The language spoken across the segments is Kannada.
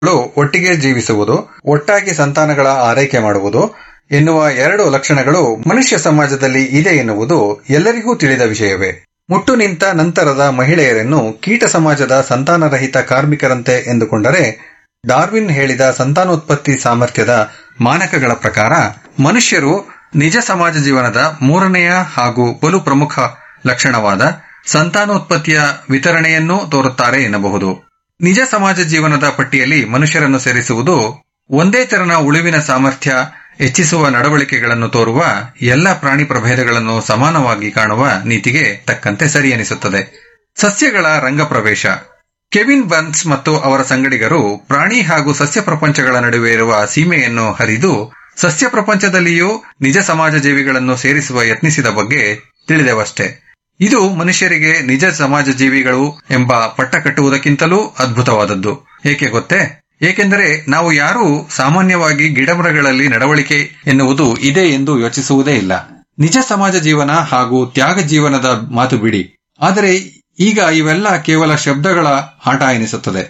ಒಟ್ಟಿಗೆ ಜೀವಿಸುವುದು, ಒಟ್ಟಾಗಿ ಸಂತಾನಗಳ ಆರೈಕೆ ಮಾಡುವುದು ಎನ್ನುವ 2 ಲಕ್ಷಣಗಳು ಮನುಷ್ಯ ಸಮಾಜದಲ್ಲಿ ಇದೆ ಎನ್ನುವುದು ಎಲ್ಲರಿಗೂ ತಿಳಿದ ವಿಷಯವೇ. ಮುಟ್ಟು ನಿಂತ ನಂತರದ ಮಹಿಳೆಯರನ್ನು ಕೀಟ ಸಮಾಜದ ಸಂತಾನರಹಿತ ಕಾರ್ಮಿಕರಂತೆ ಎಂದುಕೊಂಡರೆ, ಡಾರ್ವಿನ್ ಹೇಳಿದ ಸಂತಾನೋತ್ಪತ್ತಿ ಸಾಮರ್ಥ್ಯದ ಮಾನಕಗಳ ಪ್ರಕಾರ ಮನುಷ್ಯರು ನಿಜ ಸಮಾಜ ಜೀವನದ 3ನೆಯ ಹಾಗೂ ಬಲು ಪ್ರಮುಖ ಲಕ್ಷಣವಾದ ಸಂತಾನೋತ್ಪತ್ತಿಯ ವಿತರಣೆಯನ್ನೂ ತೋರುತ್ತಾರೆ ಎನ್ನಬಹುದು. ನಿಜ ಸಮಾಜ ಜೀವನದ ಪಟ್ಟಿಯಲ್ಲಿ ಮನುಷ್ಯರನ್ನು ಸೇರಿಸುವುದು ಒಂದೇ ತೆರನ ಉಳಿವಿನ ಸಾಮರ್ಥ್ಯ ಹೆಚ್ಚಿಸುವ ನಡವಳಿಕೆಗಳನ್ನು ತೋರುವ ಎಲ್ಲ ಪ್ರಾಣಿ ಪ್ರಭೇದಗಳನ್ನು ಸಮಾನವಾಗಿ ಕಾಣುವ ನೀತಿಗೆ ತಕ್ಕಂತೆ ಸರಿ ಎನಿಸುತ್ತದೆ. ಸಸ್ಯಗಳ ರಂಗಪ್ರವೇಶ. ಕೆವಿನ್ ಬರ್ನ್ಸ್ ಮತ್ತು ಅವರ ಸಂಗಡಿಗರು ಪ್ರಾಣಿ ಹಾಗೂ ಸಸ್ಯ ಪ್ರಪಂಚಗಳ ನಡುವೆ ಇರುವ ಸೀಮೆಯನ್ನು ಹರಿದು ಸಸ್ಯ ಪ್ರಪಂಚದಲ್ಲಿಯೂ ನಿಜ ಸಮಾಜ ಜೀವಿಗಳನ್ನು ಸೇರಿಸುವ ಯತ್ನಿಸಿದ ಬಗ್ಗೆ ತಿಳಿದೆವಷ್ಟೇ. ಇದು ಮನುಷ್ಯರಿಗೆ ನಿಜ ಸಮಾಜ ಜೀವಿಗಳು ಎಂಬ ಪಟ್ಟ ಕಟ್ಟುವುದಕ್ಕಿಂತಲೂ ಅದ್ಭುತವಾದದ್ದು. ಏಕೆ ಗೊತ್ತೇ? ಏಕೆಂದರೆ ನಾವು ಯಾರೂ ಸಾಮಾನ್ಯವಾಗಿ ಗಿಡಮರಗಳಲ್ಲಿ ನಡವಳಿಕೆ ಎನ್ನುವುದು ಇದೆ ಎಂದು ಯೋಚಿಸುವುದೇ ಇಲ್ಲ. ನಿಜ ಸಮಾಜ ಜೀವನ ಹಾಗೂ ತ್ಯಾಗ ಜೀವನದ ಮಾತು ಬಿಡಿ, ಆದರೆ ಈಗ ಇವೆಲ್ಲ ಕೇವಲ ಶಬ್ದಗಳ ಆಟ ಎನಿಸುತ್ತದೆ.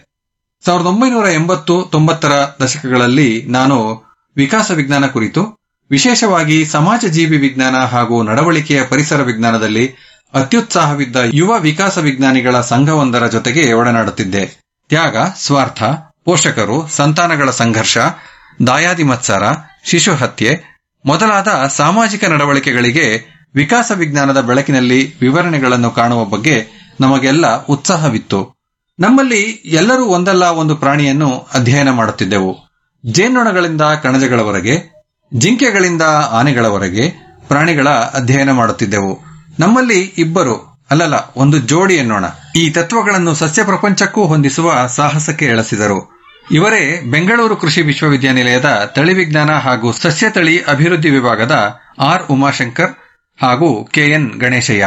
1980-90ರ ದಶಕಗಳಲ್ಲಿ ನಾನು ವಿಕಾಸ ವಿಜ್ಞಾನ ಕುರಿತು, ವಿಶೇಷವಾಗಿ ಸಮಾಜ ಜೀವಿ ವಿಜ್ಞಾನ ಹಾಗೂ ನಡವಳಿಕೆಯ ಪರಿಸರ ವಿಜ್ಞಾನದಲ್ಲಿ ಅತ್ಯುತ್ಸಾಹವಿದ್ದ ಯುವ ವಿಕಾಸ ವಿಜ್ಞಾನಿಗಳ ಸಂಘವೊಂದರ ಜೊತೆಗೆ ಒಡನಾಡುತ್ತಿದ್ದೆ. ತ್ಯಾಗ, ಸ್ವಾರ್ಥ, ಪೋಷಕರು, ಸಂತಾನಗಳ ಸಂಘರ್ಷ, ದಾಯಾದಿ ಮತ್ಸರ, ಶಿಶು ಹತ್ಯೆ ಮೊದಲಾದ ಸಾಮಾಜಿಕ ನಡವಳಿಕೆಗಳಿಗೆ ವಿಕಾಸ ವಿಜ್ಞಾನದ ಬೆಳಕಿನಲ್ಲಿ ವಿವರಣೆಗಳನ್ನು ಕಾಣುವ ಬಗ್ಗೆ ನಮಗೆಲ್ಲ ಉತ್ಸಾಹವಿತ್ತು. ನಮ್ಮಲ್ಲಿ ಎಲ್ಲರೂ ಒಂದಲ್ಲ ಒಂದು ಪ್ರಾಣಿಯನ್ನು ಅಧ್ಯಯನ ಮಾಡುತ್ತಿದ್ದೆವು. ಜೇನ್ನೊಣಗಳಿಂದ ಕಣಜಗಳವರೆಗೆ, ಜಿಂಕೆಗಳಿಂದ ಆನೆಗಳವರೆಗೆ ಪ್ರಾಣಿಗಳ ಅಧ್ಯಯನ ಮಾಡುತ್ತಿದ್ದೆವು. ನಮ್ಮಲ್ಲಿ ಇಬ್ಬರು ಅಲ್ಲಲ್ಲ, ಒಂದು ಜೋಡಿ ಎನ್ನೋಣ, ಈ ತತ್ವಗಳನ್ನು ಸಸ್ಯ ಪ್ರಪಂಚಕ್ಕೂ ಹೊಂದಿಸುವ ಸಾಹಸಕ್ಕೆ ಎಳಸಿದರು. ಇವರೇ ಬೆಂಗಳೂರು ಕೃಷಿ ವಿಶ್ವವಿದ್ಯಾನಿಲಯದ ತಳಿ ವಿಜ್ಞಾನ ಹಾಗೂ ಸಸ್ಯ ತಳಿ ಅಭಿವೃದ್ಧಿ ವಿಭಾಗದ ಆರ್ ಉಮಾಶಂಕರ್ ಹಾಗೂ ಕೆಎನ್ ಗಣೇಶಯ್ಯ.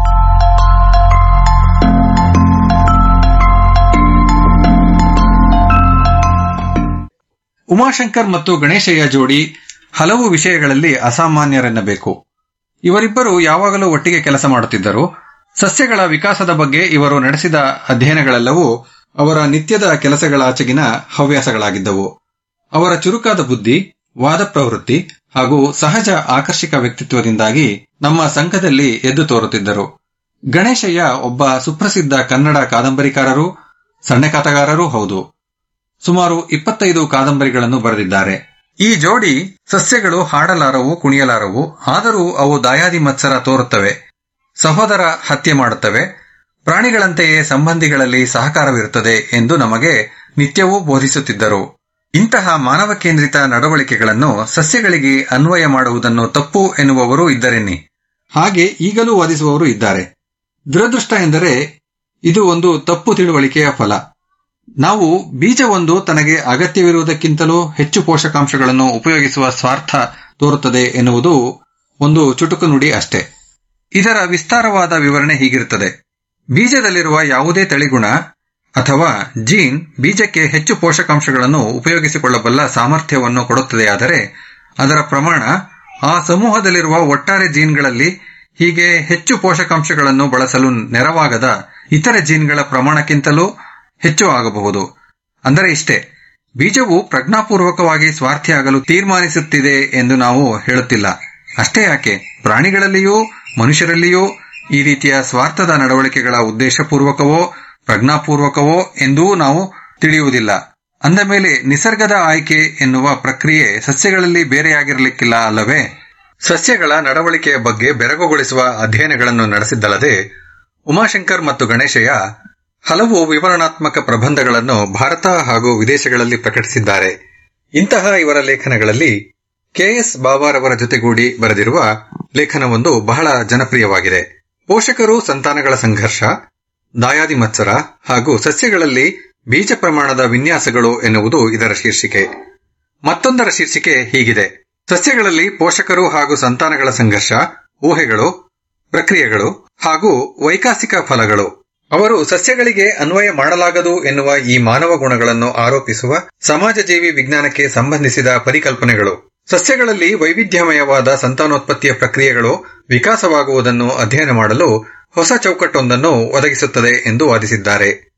ಉಮಾಶಂಕರ್ ಮತ್ತು ಗಣೇಶಯ್ಯ ಜೋಡಿ ಹಲವು ವಿಷಯಗಳಲ್ಲಿ ಅಸಾಮಾನ್ಯರೆನ್ನಬೇಕು. ಇವರಿಬ್ಬರು ಯಾವಾಗಲೂ ಒಟ್ಟಿಗೆ ಕೆಲಸ ಮಾಡುತ್ತಿದ್ದರು. ಸಸ್ಯಗಳ ವಿಕಾಸದ ಬಗ್ಗೆ ಇವರು ನಡೆಸಿದ ಅಧ್ಯಯನಗಳೆಲ್ಲವೂ ಅವರ ನಿತ್ಯದ ಕೆಲಸಗಳಾಚೆಗಿನ ಹವ್ಯಾಸಗಳಾಗಿದ್ದವು. ಅವರ ಚುರುಕಾದ ಬುದ್ಧಿ, ವಾದ ಪ್ರವೃತ್ತಿ ಹಾಗೂ ಸಹಜ ಆಕರ್ಷಕ ವ್ಯಕ್ತಿತ್ವದಿಂದಾಗಿ ನಮ್ಮ ಸಂಘದಲ್ಲಿ ಎದ್ದು ತೋರುತ್ತಿದ್ದರು. ಗಣೇಶಯ್ಯ ಒಬ್ಬ ಸುಪ್ರಸಿದ್ಧ ಕನ್ನಡ ಕಾದಂಬರಿಕಾರರೂ ಸಣ್ಣಕಥೆಗಾರರೂ ಹೌದು. ಸುಮಾರು 25 ಕಾದಂಬರಿಗಳನ್ನು ಬರೆದಿದ್ದಾರೆ. ಈ ಜೋಡಿ ಸಸ್ಯಗಳು ಹಾಡಲಾರವು, ಕುಣಿಯಲಾರವು, ಆದರೂ ಅವು ದಾಯಾದಿ ಮತ್ಸರ ತೋರುತ್ತವೆ, ಸಹೋದರ ಹತ್ಯೆ ಮಾಡುತ್ತವೆ, ಪ್ರಾಣಿಗಳಂತೆಯೇ ಸಂಬಂಧಿಗಳಲ್ಲಿ ಸಹಕಾರವಿರುತ್ತದೆ ಎಂದು ನಮಗೆ ನಿತ್ಯವೂ ಬೋಧಿಸುತ್ತಿದ್ದರು. ಇಂತಹ ಮಾನವ ಕೇಂದ್ರಿತ ನಡವಳಿಕೆಗಳನ್ನು ಸಸ್ಯಗಳಿಗೆ ಅನ್ವಯ ಮಾಡುವುದನ್ನು ತಪ್ಪು ಎನ್ನುವವರು ಇದ್ದರೆನ್ನಿ. ಹಾಗೆ ಈಗಲೂ ವಾದಿಸುವವರು ಇದ್ದಾರೆ. ದುರದೃಷ್ಟ ಎಂದರೆ ಇದು ಒಂದು ತಪ್ಪು ತಿಳುವಳಿಕೆಯ ಫಲ. ನಾವು ಬೀಜವೊಂದು ತನಗೆ ಅಗತ್ಯವಿರುವುದಕ್ಕಿಂತಲೂ ಹೆಚ್ಚು ಪೋಷಕಾಂಶಗಳನ್ನು ಉಪಯೋಗಿಸುವ ಸ್ವಾರ್ಥ ತೋರುತ್ತದೆ ಎನ್ನುವುದು ಒಂದು ಚುಟುಕು ನುಡಿ ಅಷ್ಟೇ. ಇದರ ವಿಸ್ತಾರವಾದ ವಿವರಣೆ ಹೀಗಿರುತ್ತದೆ. ಬೀಜದಲ್ಲಿರುವ ಯಾವುದೇ ತಳಿಗುಣ ಅಥವಾ ಜೀನ್ ಬೀಜಕ್ಕೆ ಹೆಚ್ಚು ಪೋಷಕಾಂಶಗಳನ್ನು ಉಪಯೋಗಿಸಿಕೊಳ್ಳಬಲ್ಲ ಸಾಮರ್ಥ್ಯವನ್ನು ಕೊಡುತ್ತದೆಯಾದರೆ ಅದರ ಪ್ರಮಾಣ ಆ ಸಮೂಹದಲ್ಲಿರುವ ಒಟ್ಟಾರೆ ಜೀನ್ಗಳಲ್ಲಿ ಹೀಗೆ ಹೆಚ್ಚು ಪೋಷಕಾಂಶಗಳನ್ನು ಬಳಸಲು ನೆರವಾಗದ ಇತರೆ ಜೀನ್ಗಳ ಪ್ರಮಾಣಕ್ಕಿಂತಲೂ ಹೆಚ್ಚು ಆಗಬಹುದು. ಅಂದರೆ ಇಷ್ಟೇ, ಬೀಜವು ಪ್ರಜ್ಞಾಪೂರ್ವಕವಾಗಿ ಸ್ವಾರ್ಥಿಯಾಗಲು ತೀರ್ಮಾನಿಸುತ್ತಿದೆ ಎಂದು ನಾವು ಹೇಳುತ್ತಿಲ್ಲ. ಅಷ್ಟೇ ಯಾಕೆ, ಪ್ರಾಣಿಗಳಲ್ಲಿಯೂ ಮನುಷ್ಯರಲ್ಲಿಯೂ ಈ ರೀತಿಯ ಸ್ವಾರ್ಥದ ನಡವಳಿಕೆಗಳ ಉದ್ದೇಶಪೂರ್ವಕವೋ ಪ್ರಜ್ಞಾಪೂರ್ವಕವೋ ಎಂದೂ ನಾವು ತಿಳಿಯುವುದಿಲ್ಲ. ಅಂದ ಮೇಲೆ ನಿಸರ್ಗದ ಆಯ್ಕೆ ಎನ್ನುವ ಪ್ರಕ್ರಿಯೆ ಸಸ್ಯಗಳಲ್ಲಿ ಬೇರೆಯಾಗಿರಲಿಕ್ಕಿಲ್ಲ ಅಲ್ಲವೇ? ಸಸ್ಯಗಳ ನಡವಳಿಕೆಯ ಬಗ್ಗೆ ಬೆರಗುಗೊಳಿಸುವ ಅಧ್ಯಯನಗಳನ್ನು ನಡೆಸಿದ್ದಲ್ಲದೆ ಉಮಾಶಂಕರ್ ಮತ್ತು ಗಣೇಶಯ್ಯ ಹಲವು ವಿವರಣಾತ್ಮಕ ಪ್ರಬಂಧಗಳನ್ನು ಭಾರತ ಹಾಗೂ ವಿದೇಶಗಳಲ್ಲಿ ಪ್ರಕಟಿಸಿದ್ದಾರೆ. ಇಂತಹ ಇವರ ಲೇಖನಗಳಲ್ಲಿ ಕೆಎಸ್ ಬಾವಾರವರ ಜೊತೆಗೂಡಿ ಬರೆದಿರುವ ಲೇಖನವೊಂದು ಬಹಳ ಜನಪ್ರಿಯವಾಗಿದೆ. ಪೋಷಕರು, ಸಂತಾನಗಳ ಸಂಘರ್ಷ, ದಾಯಾದಿ ಮತ್ಸರ ಹಾಗೂ ಸಸ್ಯಗಳಲ್ಲಿ ಬೀಜ ಪ್ರಮಾಣದ ವಿನ್ಯಾಸಗಳು ಎನ್ನುವುದು ಇದರ ಶೀರ್ಷಿಕೆ. ಮತ್ತೊಂದರ ಶೀರ್ಷಿಕೆ ಹೀಗಿದೆ: ಸಸ್ಯಗಳಲ್ಲಿ ಪೋಷಕರು ಹಾಗೂ ಸಂತಾನಗಳ ಸಂಘರ್ಷ, ಊಹೆಗಳು, ಪ್ರಕ್ರಿಯೆಗಳು ಹಾಗೂ ವೈಕಾಸಿಕ ಫಲಗಳು. ಅವರು ಸಸ್ಯಗಳಿಗೆ ಅನ್ವಯ ಮಾಡಲಾಗದು ಎನ್ನುವ ಈ ಮಾನವ ಗುಣಗಳನ್ನು ಆರೋಪಿಸುವ ಸಮಾಜಜೀವಿ ವಿಜ್ಞಾನಕ್ಕೆ ಸಂಬಂಧಿಸಿದ ಪರಿಕಲ್ಪನೆಗಳು. ಸಸ್ಯಗಳಲ್ಲಿ ವೈವಿಧ್ಯಮಯವಾದ ಸಂತಾನೋತ್ಪತ್ತಿಯ ಪ್ರಕ್ರಿಯೆಗಳು ವಿಕಾಸವಾಗುವುದನ್ನು ಅಧ್ಯಯನ ಮಾಡಲು ಹೊಸ ಚೌಕಟ್ಟೊಂದನ್ನು ಒದಗಿಸುತ್ತದೆ ಎಂದು ವಾದಿಸಿದ್ದಾರೆ.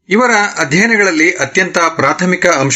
ಇವರ ಅಧ್ಯಯನಗಳಲ್ಲಿ ಅತ್ಯಂತ ಪ್ರಾಥಮಿಕ ಅಂಶ